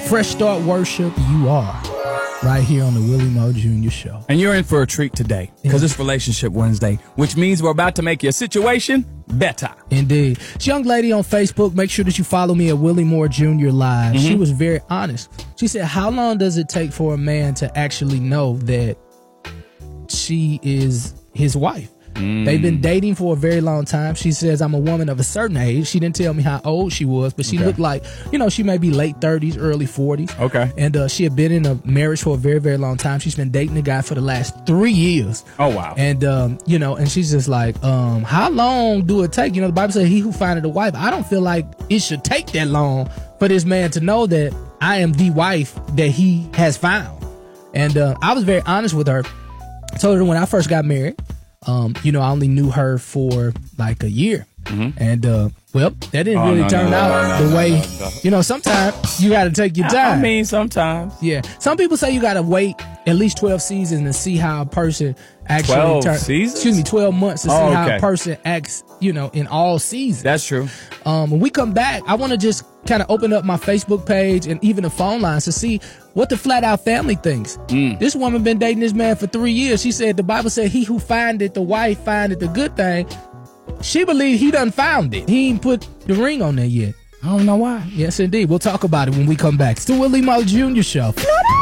Fresh Start Worship, you are right here on the Willie Moore Jr. Show. And you're in for a treat today because it's Relationship Wednesday, which means we're about to make your situation better. Indeed. This young lady on Facebook, make sure that you follow me at Willie Moore Jr. Live. She was very honest. She said, how long does it take for a man to actually know that she is his wife? They've been dating for a very long time. She says, I'm a woman of a certain age. She didn't tell me how old she was, but she looked like, she may be late 30s, early 40s. Okay. And she had been in a marriage for a very, very long time. She's been dating the guy for the last 3 years. Oh, wow. And, and she's just like, how long do it take? The Bible says he who findeth a wife. I don't feel like it should take that long for this man to know that I am the wife that he has found. And I was very honest with her. I told her when I first got married, I only knew her for like a year. And, that didn't really turn out the way, sometimes you got to take your time. I mean, sometimes. Yeah. Some people say you got to wait at least 12 seasons to see how a person actually 12 seasons? Excuse me, 12 months to see how a person acts, in all seasons. That's true. When we come back, I want to just kind of open up my Facebook page and even the phone lines to see what the Flat Out family thinks. This woman been dating this man for 3 years. She said the Bible said he who findeth the wife findeth the good thing. She believes he done found it. He ain't put the ring on there yet. I don't know why. Yes, indeed. We'll talk about it when we come back. It's the Willie Moore Jr. Show.